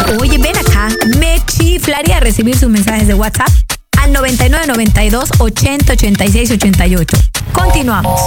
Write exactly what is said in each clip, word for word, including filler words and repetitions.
Oye, ven acá. Me chiflaría recibir sus mensajes de WhatsApp al noventa y nueve noventa y dos ochenta ochenta y seis ochenta y ocho. Continuamos.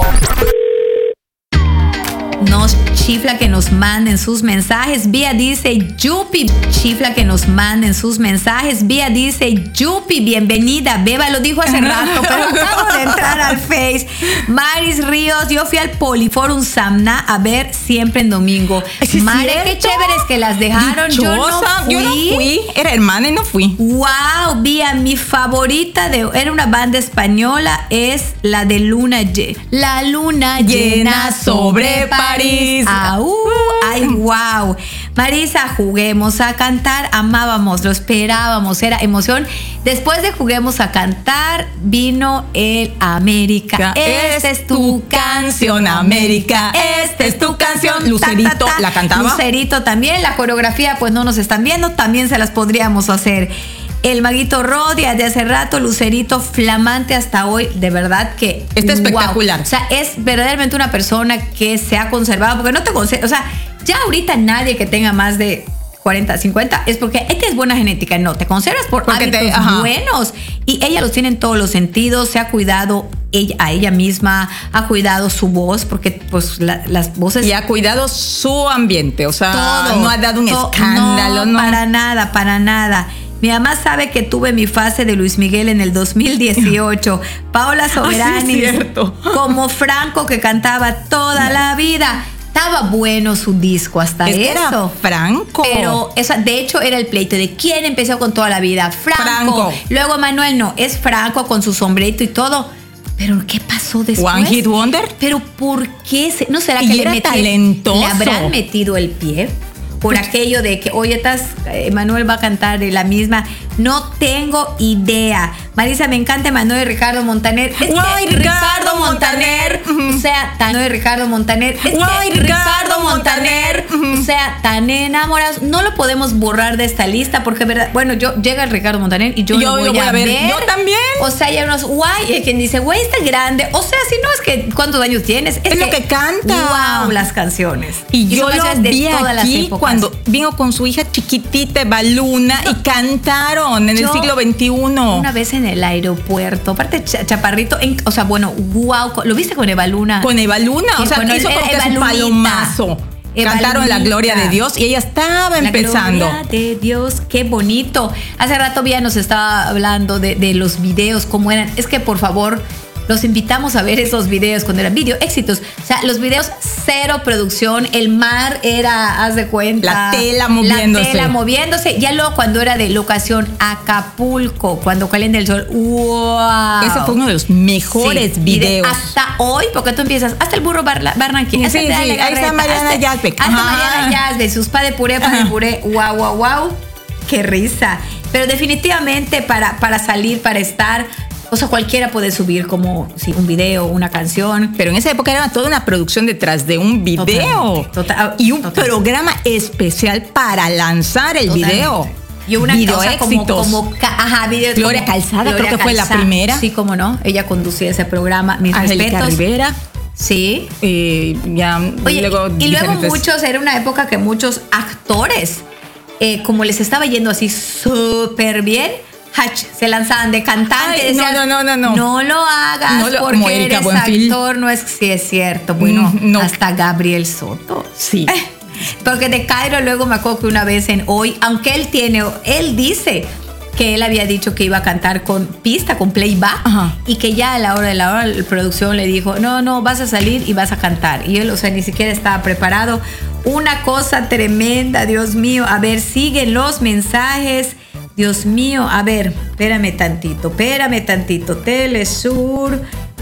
Nos chifla que nos manden sus mensajes. Vía dice Yupi, chifla que nos manden sus mensajes. Vía dice Yupi, bienvenida. Beba lo dijo hace rato, pero acabo de entrar al Face. Maris Ríos, yo fui al Poliforum Samna a ver siempre en domingo. ¿Es Mare, qué chéveres que las dejaron. Yo no fui. Yo no fui. Era hermana y no fui. Wow, Vía, mi favorita de era una banda española es la de Luna Llena. La luna llena sobre París. Au, ay, wow. Marisa, juguemos a cantar, amábamos, lo esperábamos, era emoción. Después de juguemos a cantar, vino el América. Esta es tu canción, América. Esta es tu canción. Lucerito ta, ta, ta. La cantaba. Lucerito también. La coreografía, pues no nos están viendo, también se las podríamos hacer. El Maguito Rodia de hace rato, Lucerito flamante hasta hoy, de verdad que está espectacular. Wow. O sea, es verdaderamente una persona que se ha conservado, porque no te conserva, o sea, ya ahorita nadie que tenga más de cuarenta, cincuenta es porque esta es buena genética, no, te conservas por porque hábitos te, buenos y ella los tiene en todos los sentidos, se ha cuidado ella, a ella misma, ha cuidado su voz, porque pues la, las voces... Y ha cuidado su ambiente, o sea, todo, no ha dado un todo, escándalo. No, no, para nada, para nada. Mi mamá sabe que tuve mi fase de Luis Miguel en el dos mil dieciocho. Paola Soberani, sí, es cierto. Como Franco, que cantaba toda la vida. Estaba bueno su disco hasta es eso. Era Franco. Pero esa, de hecho era el pleito de quién empezó con toda la vida. Franco. Franco. Luego Manuel, no, es Franco con su sombrerito y todo. Pero ¿qué pasó después? One Hit Wonder. Pero ¿por qué? Se, ¿No será que y le, era metí, talentoso. le habrán metido el pie? Por aquello de que, oye, estás, Emanuel va a cantar de la misma. No tengo idea. Marisa, me encanta Emanuel y Ricardo Montaner. Es Guay, que Ricardo Montaner. Montaner. O sea, tan de Ricardo Montaner. Es Guay, que Ricardo Montaner. Montaner. O sea, tan enamorados. No lo podemos borrar de esta lista porque, verdad, bueno, yo llega el Ricardo Montaner y yo, yo lo voy, voy a, a ver. ver. Yo también. O sea, hay unos, guay, hay quien dice, güey, está grande. O sea, si no es que, ¿cuántos años tienes? Es, es que, lo que canta. Wow, las canciones. Y, y yo lo de vi todas aquí las cuando vino con su hija chiquitita, Eva Luna, no. y cantaron en yo, el siglo veintiuno. Una vez en el aeropuerto, aparte Chaparrito, en, o sea, bueno, wow, ¿lo viste con Eva Luna? Con Eva Luna, o sea, bueno, hizo como que es un palomazo. Eva Cantaron Lunita. La gloria de Dios y ella estaba la empezando. La gloria de Dios, qué bonito. Hace rato Vía nos estaba hablando de, de los videos, cómo eran. Es que por favor, los invitamos a ver esos videos cuando eran video éxitos. O sea, los videos cero producción, el mar era, haz de cuenta. La tela moviéndose. La tela moviéndose. Ya luego cuando era de locación Acapulco, cuando calienta el sol. ¡Wow! Ese fue uno de los mejores sí, videos. Hasta hoy, porque tú empiezas, hasta el burro Barla, Barranquilla. Sí, sí, sí. Ahí está Mariana Yazbek. Hasta Mariana Yazbek, sus pa de puré, pa de puré. ¡Wow, wow, wow! ¡Qué risa! Pero definitivamente para, para salir, para estar... O sea, cualquiera puede subir como sí, un video, una canción. Pero en esa época era toda una producción detrás de un video. Totalmente, total, y un totalmente. programa especial para lanzar el totalmente. Video. Y una video cosa éxitos. como, como ajá, video Gloria como, Calzada, Gloria creo que fue Calzada. la primera. Sí, cómo no. Ella conducía ese programa. Mis Angélica respetos. Rivera. Sí. Eh, ya, Oye, luego y, y luego diferentes... muchos, era una época que muchos actores, eh, como les estaba yendo así súper bien, Hach, se lanzaban de cantante. Ay, decían, no, no, no, no, no. No lo hagas no lo, porque como Erika eres Buenfil. actor. No es, sí es cierto. Bueno, no. hasta Gabriel Soto. Sí. Eh, porque de Cairo luego me acuerdo que una vez en Hoy, aunque él tiene, él dice que él había dicho que iba a cantar con pista, con playback, ajá. y que ya a la hora de la hora la producción le dijo, no, no, vas a salir y vas a cantar. Y él, o sea, ni siquiera estaba preparado. Una cosa tremenda, Dios mío. A ver, siguen los mensajes. Dios mío, a ver, espérame tantito, espérame tantito. Telesur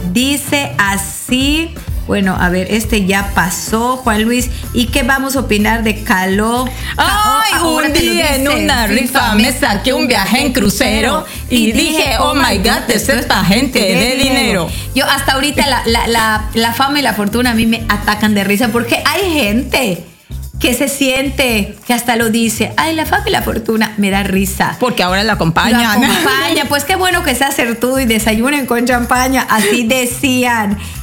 dice así. Bueno, a ver, este ya pasó, Juan Luis. ¿Y qué vamos a opinar de Caló? Ay, oh, un día en una rifa me saqué un viaje en crucero y dije, oh my God, esto es para gente de dinero. Yo hasta ahorita la, la, la, la fama y la fortuna a mí me atacan de risa porque hay gente que se siente, que hasta lo dice, ay, la fama y la fortuna, me da risa. Porque ahora la acompañan. Lo acompaña, pues qué bueno que sea certudo y desayunen con champaña, así decían.